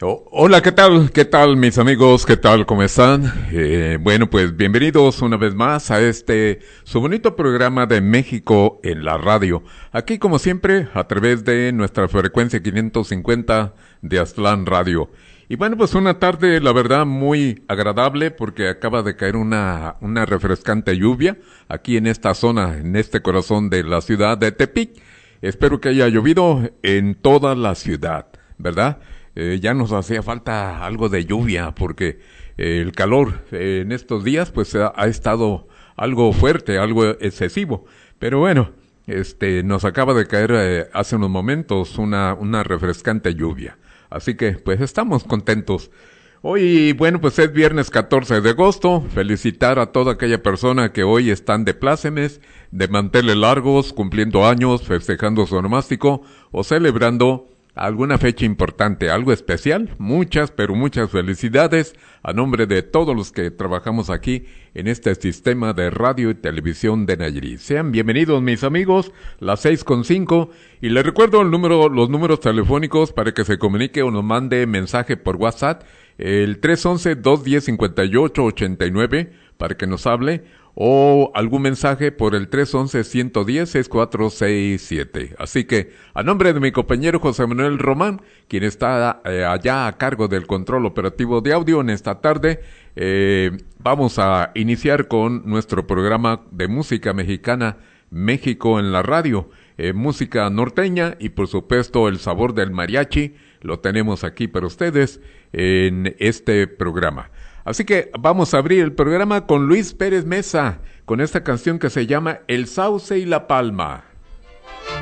Hola, ¿qué tal? ¿Qué tal, mis amigos? ¿Qué tal? ¿Cómo están? Bueno, pues bienvenidos una vez más a su bonito programa de México en la radio. Aquí, como siempre, a través de nuestra frecuencia 550 de Aztlán Radio. Y bueno, pues una tarde, la verdad, muy agradable porque acaba de caer una refrescante lluvia aquí en esta zona, en este corazón de la ciudad de Tepic. Espero que haya llovido en toda la ciudad, ¿verdad? Ya nos hacía falta algo de lluvia porque el calor en estos días pues ha estado algo fuerte, algo excesivo. Pero bueno, nos acaba de caer hace unos momentos una refrescante lluvia. Así que pues estamos contentos. Hoy, bueno, pues es viernes 14 de agosto. Felicitar a toda aquella persona que hoy están de plácemes, de manteles largos, cumpliendo años, festejando su onomástico o celebrando alguna fecha importante, algo especial. Muchas, pero muchas felicidades a nombre de todos los que trabajamos aquí en este sistema de radio y televisión de Nayarit. Sean bienvenidos, mis amigos, las 6:05, y les recuerdo los números telefónicos para que se comunique o nos mande mensaje por WhatsApp, el 311-210-5889 para que nos hable, o algún mensaje por el 311-110-6467. Así que, a nombre de mi compañero José Manuel Román, quien está allá a cargo del control operativo de audio en esta tarde, vamos a iniciar con nuestro programa de música mexicana, México en la radio, música norteña y por supuesto el sabor del mariachi, lo tenemos aquí para ustedes en este programa. Así que vamos a abrir el programa con Luis Pérez Mesa, con esta canción que se llama El Sauce y la Palma.